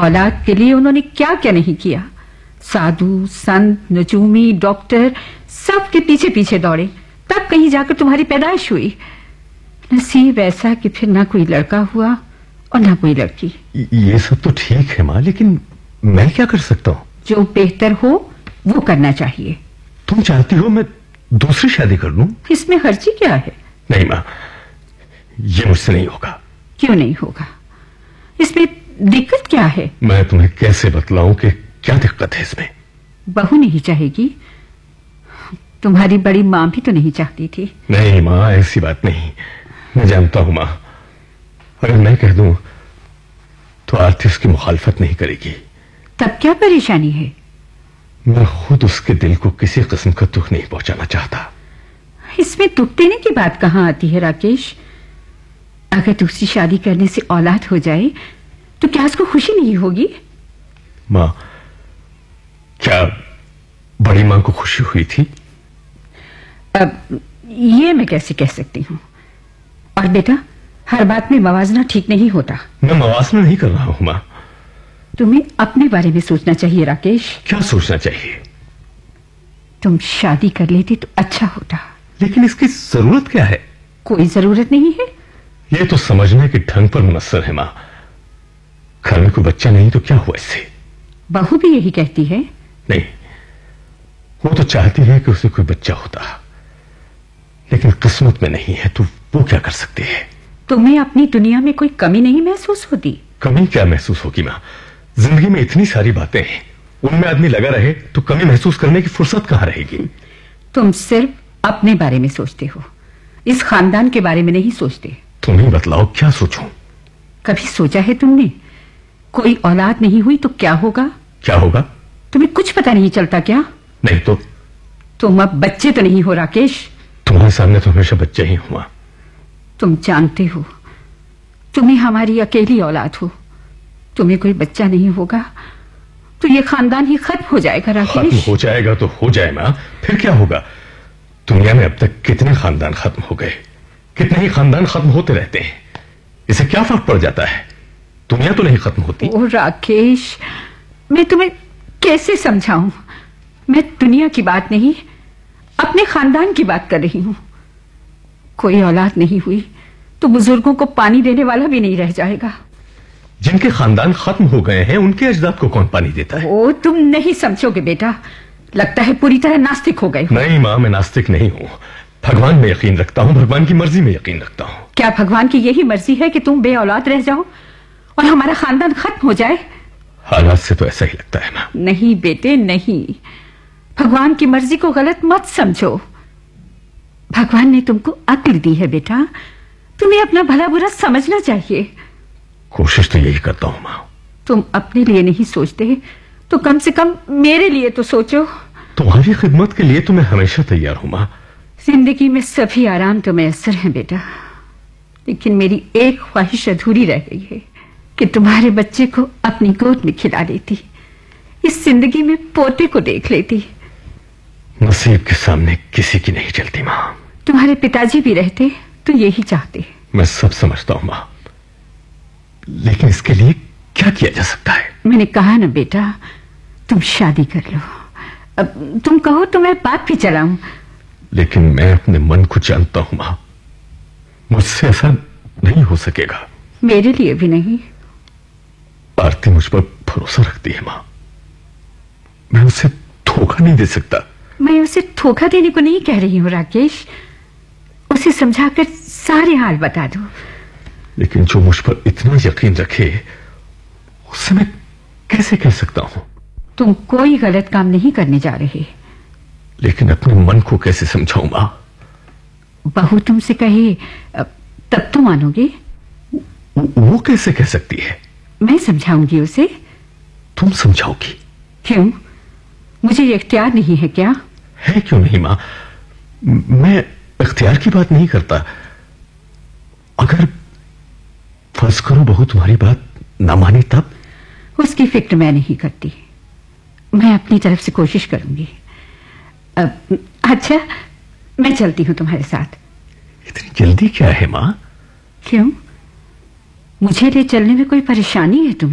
औलाद के लिए उन्होंने क्या क्या नहीं किया। साधु संत नजूमी डॉक्टर सबके पीछे पीछे दौड़े, तब कहीं जाकर तुम्हारी पैदाइश हुई। नसीब ऐसा कि फिर ना कोई लड़का हुआ और ना कोई लड़की। ये सब तो ठीक है माँ, लेकिन मैं क्या कर सकता हूँ? जो बेहतर हो वो करना चाहिए। तुम चाहती हो मैं दूसरी शादी कर लूं? इसमें हर्जी क्या है? नहीं माँ, ये मुझसे नहीं होगा। क्यों नहीं होगा? इसमें दिक्कत क्या है? मैं तुम्हें कैसे बतलाऊं कि क्या दिक्कत है इसमें? बहू नहीं चाहेगी? तुम्हारी बड़ी माँ भी तो नहीं चाहती थी। नहीं माँ, ऐसी बात नहीं। मैं जानता हूं माँ, अगर मैं कह दूं तो आरती उसकी मुखालफत नहीं करेगी। तब क्या परेशानी है? मैं खुद उसके दिल को किसी किस्म का दुख नहीं पहुंचाना चाहता। इसमें दुख देने की बात कहां आती है राकेश? अगर दूसरी शादी करने से औलाद हो जाए तो क्या उसको खुशी नहीं होगी? माँ, क्या बड़ी माँ को खुशी हुई थी? अब ये मैं कैसे कह सकती हूँ? और बेटा, हर बात में मवाजना ठीक नहीं होता। मैं मवाजना नहीं कर रहा हूं माँ। तुम्हें अपने बारे में सोचना चाहिए राकेश। क्या सोचना चाहिए? तुम शादी कर लेती तो अच्छा होता। लेकिन इसकी जरूरत क्या है? कोई जरूरत नहीं है। ये तो समझने के ढंग पर मुनस्सर है माँ। घर में कोई बच्चा नहीं तो क्या हुआ इससे? बहू भी यही कहती है। नहीं, वो तो चाहती है कि उसे कोई बच्चा होता, लेकिन किस्मत में नहीं है तो वो क्या कर सकती है? तुम्हें अपनी दुनिया में कोई कमी नहीं महसूस होती? कमी क्या महसूस होगी माँ? जिंदगी में इतनी सारी बातें हैं, उनमें आदमी लगा रहे तो कमी महसूस करने की फुर्सत कहां रहेगी? तुम सिर्फ अपने बारे में सोचते हो, इस खानदान के बारे में नहीं सोचते। तुम ही बतलाओ, क्या सोचूं? कभी सोचा है तुमने कोई औलाद नहीं हुई तो क्या होगा? क्या होगा? तुम्हें कुछ पता नहीं चलता क्या? नहीं तो? तुम अब बच्चे तो नहीं हो राकेश? तुम्हारे सामने तो हमेशा बच्चे ही हुआ। तुम जानते हो तुम्हें हमारी अकेली औलाद हो। तुम्हें कोई बच्चा नहीं होगा तो ये खानदान ही खत्म हो जाएगा राकेश। खत्म हो जाएगा तो हो जाए मां, फिर क्या होगा? दुनिया में अब तक कितने खानदान खत्म हो गए, कितने ही खानदान खत्म होते रहते हैं। इसे क्या फर्क पड़ जाता है? दुनिया तो नहीं खत्म होती। ओ राकेश, मैं तुम्हें कैसे समझाऊं? मैं दुनिया की बात नहीं, अपने खानदान की बात कर रही हूं। कोई औलाद नहीं हुई तो बुजुर्गों को पानी देने वाला भी नहीं रह जाएगा। जिनके खानदान खत्म हो गए हैं उनके अजदाद को कौन पानी देता है? ओ, तुम नहीं समझोगे बेटा, लगता है पूरी तरह नास्तिक हो गए हो। नहीं मां, मैं नास्तिक नहीं हूं। भगवान में यकीन रखता हूं, भगवान की मर्जी में यकीन रखता हूं। क्या भगवान की यही मर्जी है कि तुम बे औलाद रह जाओ और हमारा खानदान खत्म हो जाए? हालात से तो ऐसा ही लगता है मां। नहीं बेटे नहीं, भगवान की मर्जी को गलत मत समझो। भगवान ने तुमको अक्ल दी है बेटा, तुम्हें अपना भला बुरा समझना चाहिए। कोशिश तो यही करता हूं मां। तुम अपने लिए नहीं सोचते तो कम से कम मेरे लिए तो सोचो। तुम्हारी खिदमत के लिए तो मैं हमेशा तैयार हूं मां। जिंदगी में सभी आराम तो मैसर हैं बेटा, लेकिन मेरी एक ख्वाहिश अधूरी रह गई है कि तुम्हारे बच्चे को अपनी गोद में खिला लेती, इस जिंदगी में पोते को देख लेती। नसीब के सामने किसी की नहीं चलती मां। तुम्हारे पिताजी भी रहते तो यही चाहते। मैं सब समझता हूं मां, लेकिन इसके लिए क्या किया जा सकता है? मैंने कहा ना बेटा, तुम शादी कर लो। अब तुम कहो तो मैं बात भी चलाऊं। लेकिन मैं अपने मन को जानता हूं मां, मुझसे ऐसा नहीं हो सकेगा। मेरे लिए भी नहीं। आरती मुझ पर भरोसा रखती है मां, मैं उसे धोखा नहीं दे सकता। मैं उसे धोखा देने को नहीं कह रही हूं राकेश, उसे समझाकर सारे हाल बता दो। लेकिन जो मुझ पर इतना यकीन रखे उससे मैं कैसे कह सकता हूं? तुम कोई गलत काम नहीं करने जा रहे। लेकिन अपने मन को कैसे समझाऊं मां? बहू तुमसे कहे तब तो मानोगे? वो कैसे कह सकती है? मैं समझाऊंगी उसे। तुम समझाओगी? क्यों, मुझे ये इख्तियार नहीं है क्या? है क्यों नहीं मां, मैं इख्तियार की बात नहीं करता। अगर फर्ज करो बहू तुम्हारी बात ना माने तब? उसकी फिक्र मैं नहीं करती, मैं अपनी तरफ से कोशिश करूंगी। अच्छा, मैं चलती हूं तुम्हारे साथ। इतनी जल्दी क्या है मां? क्यों, मुझे ले चलने में कोई परेशानी है तुम्हें?